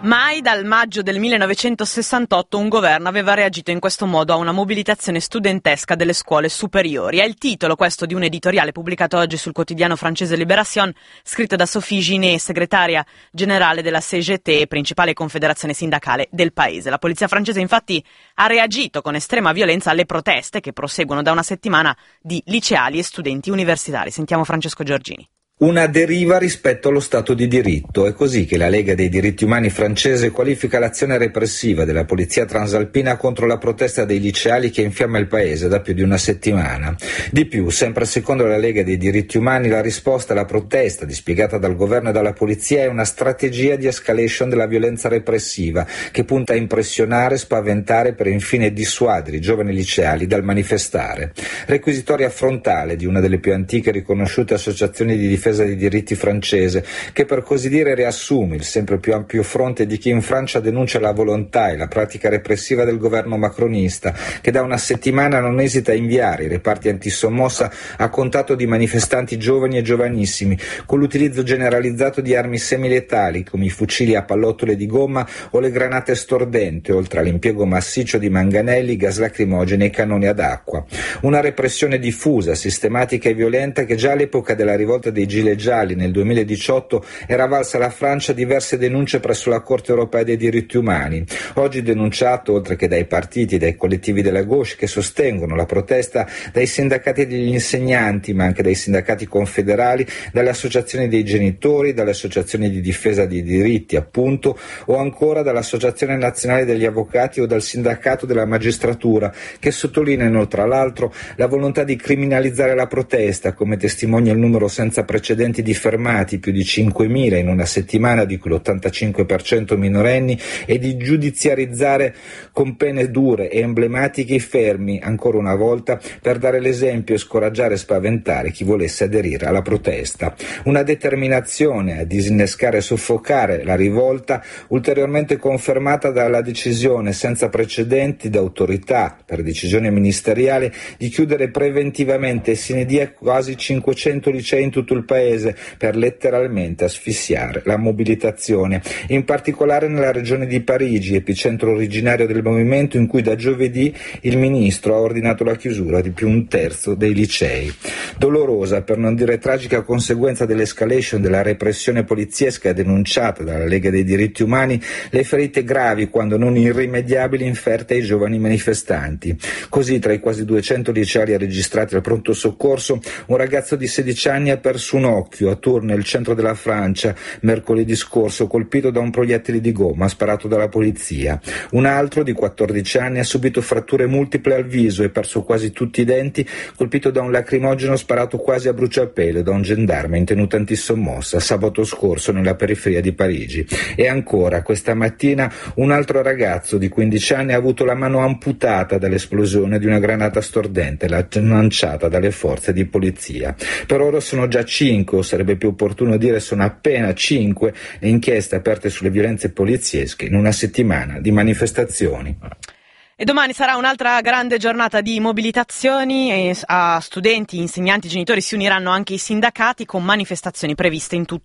Mai dal maggio del 1968 un governo aveva reagito in questo modo a una mobilitazione studentesca delle scuole superiori. È il titolo questo di un editoriale pubblicato oggi sul quotidiano francese Libération, scritto da Sophie Ginet, segretaria generale della CGT, principale confederazione sindacale del paese. La polizia francese infatti ha reagito con estrema violenza alle proteste che proseguono da una settimana di liceali e studenti universitari. Sentiamo Francesco Giorgini. Una deriva rispetto allo Stato di diritto. È così che la Lega dei diritti umani francese qualifica l'azione repressiva della polizia transalpina contro la protesta dei liceali che infiamma il paese da più di una settimana. Di più, sempre secondo la Lega dei diritti umani, la risposta alla protesta dispiegata dal governo e dalla polizia è una strategia di escalation della violenza repressiva che punta a impressionare, spaventare per infine dissuadere i giovani liceali dal manifestare. Requisitoria frontale di una delle più antiche e riconosciute associazioni di difesa dei diritti francese, che per così dire riassume il sempre più ampio fronte di chi in Francia denuncia la volontà e la pratica repressiva del governo macronista, che da una settimana non esita a inviare i reparti antisommossa a contatto di manifestanti giovani e giovanissimi, con l'utilizzo generalizzato di armi semiletali come i fucili a pallottole di gomma o le granate stordente, oltre all'impiego massiccio di manganelli, gas lacrimogeni e cannoni ad acqua. Una repressione diffusa, sistematica e violenta che già all'epoca della rivolta dei Gilet gialli nel 2018 era valsa alla Francia diverse denunce presso la Corte europea dei diritti umani. Oggi denunciato, oltre che dai partiti e dai collettivi della gauche che sostengono la protesta, dai sindacati degli insegnanti, ma anche dai sindacati confederali, dalle associazioni dei genitori, dalle associazioni di difesa dei diritti, appunto, o ancora dall'Associazione Nazionale degli Avvocati o dal Sindacato della Magistratura, che sottolineano tra l'altro la volontà di criminalizzare la protesta, come testimonia il numero senza precedenti di fermati, più di 5.000 in una settimana, di cui l'85% minorenni, e di giudiziarizzare con pene dure e emblematiche i fermi, ancora una volta, per dare l'esempio e scoraggiare e spaventare chi volesse aderire alla protesta. Una determinazione a disinnescare e soffocare la rivolta, ulteriormente confermata dalla decisione senza precedenti d'autorità, per decisione ministeriale, di chiudere preventivamente sine die quasi 500 licei in tutto il paese per letteralmente asfissiare la mobilitazione, in particolare nella regione di Parigi, epicentro originario del movimento, in cui da giovedì il ministro ha ordinato la chiusura di più un terzo dei licei. Dolorosa, per non dire tragica, conseguenza dell'escalation della repressione poliziesca denunciata dalla Lega dei diritti umani, le ferite gravi, quando non irrimediabili, inferte ai giovani manifestanti. Così, tra i quasi 200 liceali registrati al pronto soccorso, un ragazzo di 16 anni ha perso un occhio a Tours, nel centro della Francia, mercoledì scorso, colpito da un proiettile di gomma sparato dalla polizia. Un altro di 14 anni ha subito fratture multiple al viso e perso quasi tutti i denti, colpito da un lacrimogeno sparato quasi a bruciapelo da un gendarme in tenuta antisommossa sabato scorso nella periferia di Parigi. E ancora, questa mattina, un altro ragazzo di 15 anni ha avuto la mano amputata dall'esplosione di una granata stordente lanciata dalle forze di polizia. Per ora sono già 5, o sarebbe più opportuno dire sono appena 5, le inchieste aperte sulle violenze poliziesche in una settimana di manifestazioni. E domani sarà un'altra grande giornata di mobilitazioni e a studenti, insegnanti, genitori si uniranno anche i sindacati con manifestazioni previste in tutto